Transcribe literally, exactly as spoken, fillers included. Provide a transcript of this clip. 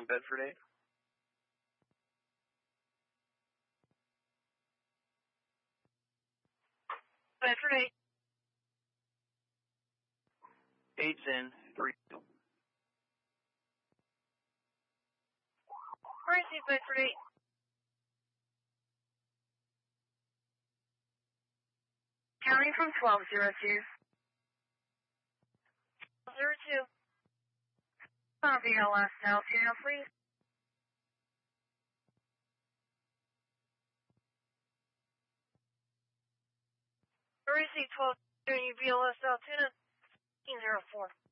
Bedford eight. Bedford eight. Eight's in, three. Receive Bedford eight. Counting from twelve zero two. Zero two. Copy your last Altoona, please. Receive twelve B L S Altoona, fifteen zero four.